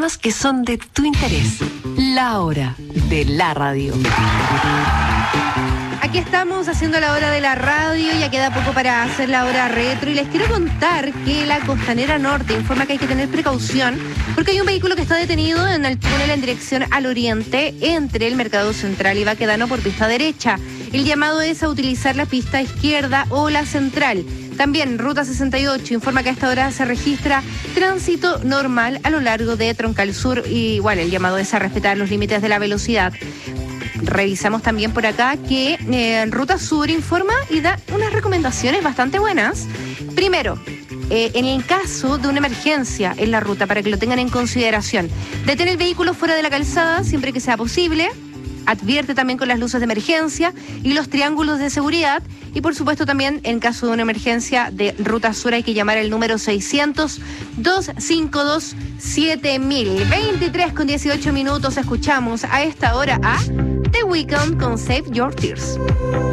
temas que son de tu interés. La hora de la radio. Aquí estamos haciendo la hora de la radio, ya queda poco para hacer la hora retro y les quiero contar que la Costanera Norte informa que hay que tener precaución porque hay un vehículo que está detenido en el túnel en dirección al oriente entre el Mercado Central y Baquedano por pista derecha. El llamado es a utilizar la pista izquierda o la central. También Ruta 68 informa que a esta hora se registra tránsito normal a lo largo de Troncal Sur y igual el llamado es a respetar los límites de la velocidad. Revisamos también por acá que Ruta Sur informa y da unas recomendaciones bastante buenas. Primero, en el caso de una emergencia en la ruta, para que lo tengan en consideración, detén el vehículo fuera de la calzada siempre que sea posible. Advierte también con las luces de emergencia y los triángulos de seguridad. Y por supuesto también en caso de una emergencia de Ruta Sur hay que llamar el número 600-252-7000. 23:18 escuchamos a esta hora a The Weeknd con Save Your Tears.